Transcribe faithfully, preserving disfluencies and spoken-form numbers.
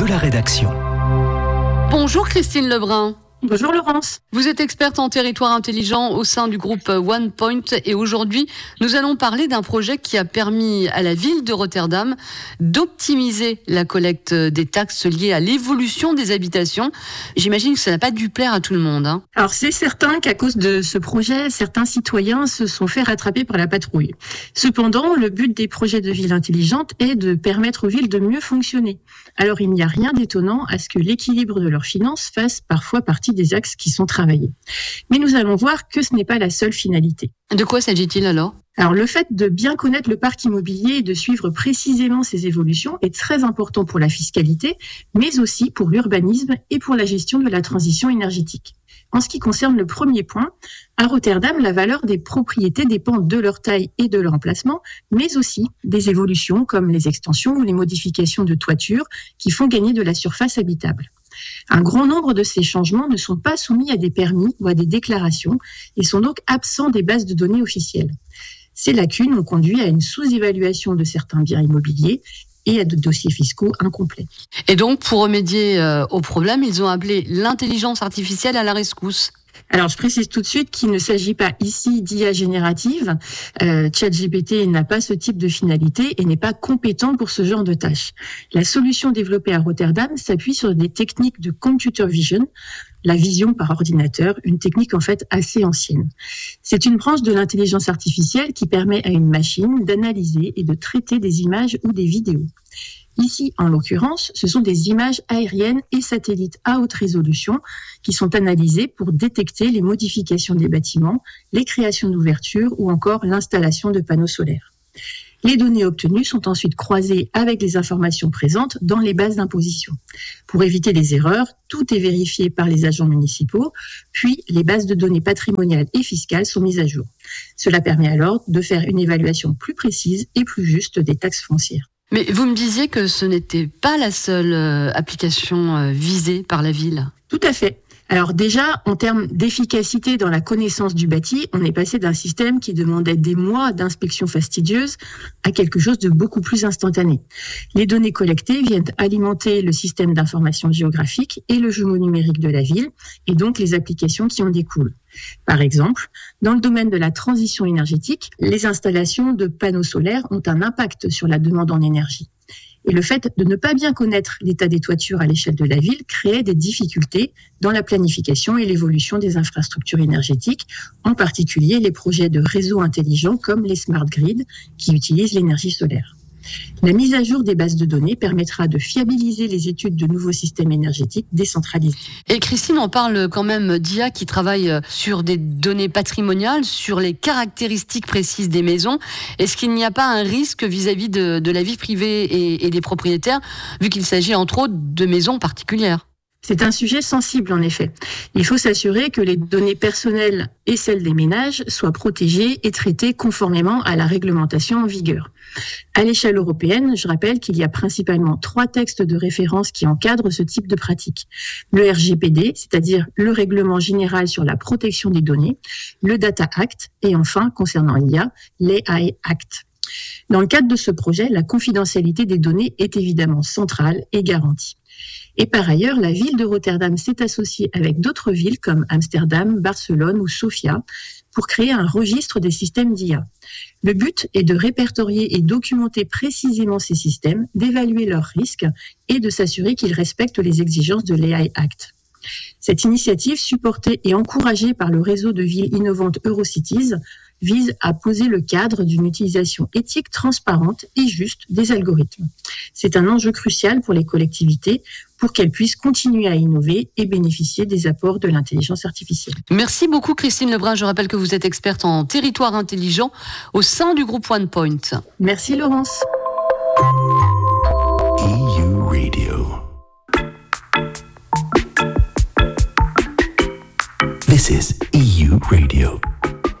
de la rédaction. Bonjour Christine Lebrun. Bonjour Laurence. Vous êtes experte en territoire intelligent au sein du groupe OnePoint et aujourd'hui, nous allons parler d'un projet qui a permis à la ville de Rotterdam d'optimiser la collecte des taxes liées à l'évolution des habitations. J'imagine que ça n'a pas dû plaire à tout le monde. Hein. Alors c'est certain qu'à cause de ce projet, certains citoyens se sont fait rattraper par la patrouille. Cependant, le but des projets de ville intelligente est de permettre aux villes de mieux fonctionner. Alors il n'y a rien d'étonnant à ce que l'équilibre de leurs finances fasse parfois partie des axes qui sont travaillés. Mais nous allons voir que ce n'est pas la seule finalité. De quoi s'agit-il alors ? Alors le fait de bien connaître le parc immobilier et de suivre précisément ses évolutions est très important pour la fiscalité, mais aussi pour l'urbanisme et pour la gestion de la transition énergétique. En ce qui concerne le premier point, à Rotterdam, la valeur des propriétés dépend de leur taille et de leur emplacement, mais aussi des évolutions comme les extensions ou les modifications de toiture qui font gagner de la surface habitable. Un grand nombre de ces changements ne sont pas soumis à des permis ou à des déclarations et sont donc absents des bases de données officielles. Ces lacunes ont conduit à une sous-évaluation de certains biens immobiliers et à de dossiers fiscaux incomplets. Et donc, pour remédier euh, au problème, ils ont appelé l'intelligence artificielle à la rescousse. Alors, je précise tout de suite qu'il ne s'agit pas ici d'I A générative. Euh, ChatGPT n'a pas ce type de finalité et n'est pas compétent pour ce genre de tâches. La solution développée à Rotterdam s'appuie sur des techniques de computer vision, la vision par ordinateur, une technique en fait assez ancienne. C'est une branche de l'intelligence artificielle qui permet à une machine d'analyser et de traiter des images ou des vidéos. Ici, en l'occurrence, ce sont des images aériennes et satellites à haute résolution qui sont analysées pour détecter les modifications des bâtiments, les créations d'ouvertures ou encore l'installation de panneaux solaires. Les données obtenues sont ensuite croisées avec les informations présentes dans les bases d'imposition. Pour éviter les erreurs, tout est vérifié par les agents municipaux, puis les bases de données patrimoniales et fiscales sont mises à jour. Cela permet alors de faire une évaluation plus précise et plus juste des taxes foncières. Mais vous me disiez que ce n'était pas la seule euh, application euh, visée par la ville. Tout à fait. Alors déjà, en termes d'efficacité dans la connaissance du bâti, on est passé d'un système qui demandait des mois d'inspection fastidieuse à quelque chose de beaucoup plus instantané. Les données collectées viennent alimenter le système d'information géographique et le jumeau numérique de la ville, et donc les applications qui en découlent. Par exemple, dans le domaine de la transition énergétique, les installations de panneaux solaires ont un impact sur la demande en énergie. Et le fait de ne pas bien connaître l'état des toitures à l'échelle de la ville créait des difficultés dans la planification et l'évolution des infrastructures énergétiques, en particulier les projets de réseaux intelligents comme les smart grids qui utilisent l'énergie solaire. La mise à jour des bases de données permettra de fiabiliser les études de nouveaux systèmes énergétiques décentralisés. Et Christine, on parle quand même d'I A qui travaille sur des données patrimoniales, sur les caractéristiques précises des maisons. Est-ce qu'il n'y a pas un risque vis-à-vis de, de la vie privée et, et des propriétaires, vu qu'il s'agit entre autres de maisons particulières ? C'est un sujet sensible, en effet. Il faut s'assurer que les données personnelles et celles des ménages soient protégées et traitées conformément à la réglementation en vigueur. À l'échelle européenne, je rappelle qu'il y a principalement trois textes de référence qui encadrent ce type de pratique. Le R G P D, c'est-à-dire le Règlement général sur la protection des données, le Data Act et enfin, concernant l'I A, l'A I Act. Dans le cadre de ce projet, la confidentialité des données est évidemment centrale et garantie. Et par ailleurs, la ville de Rotterdam s'est associée avec d'autres villes comme Amsterdam, Barcelone ou Sofia pour créer un registre des systèmes d'I A. Le but est de répertorier et documenter précisément ces systèmes, d'évaluer leurs risques et de s'assurer qu'ils respectent les exigences de l'A I Act. Cette initiative, supportée et encouragée par le réseau de villes innovantes Eurocities, vise à poser le cadre d'une utilisation éthique transparente et juste des algorithmes. C'est un enjeu crucial pour les collectivités pour qu'elles puissent continuer à innover et bénéficier des apports de l'intelligence artificielle. Merci beaucoup Christine Lebrun. Je rappelle que vous êtes experte en territoire intelligent au sein du groupe OnePoint. Merci Laurence. E U Radio. This is E U Radio.